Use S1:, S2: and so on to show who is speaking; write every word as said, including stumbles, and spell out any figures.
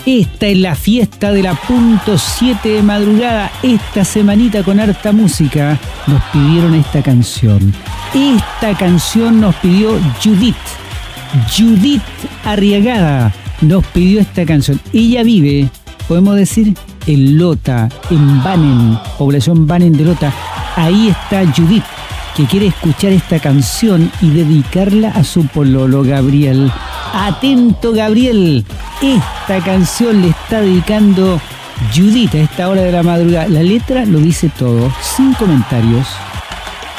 S1: Esta es la fiesta de la punto siete de madrugada. Esta semanita con harta música nos pidieron esta canción. Esta canción nos pidió Judith. Judith Arriagada nos pidió esta canción. Ella vive, podemos decir, en Lota, en Banen, población Banen de Lota. Ahí está Judith, que quiere escuchar esta canción y dedicarla a su pololo Gabriel. Atento, Gabriel, esta canción le está dedicando Judith a esta hora de la madrugada. La letra lo dice todo, sin comentarios.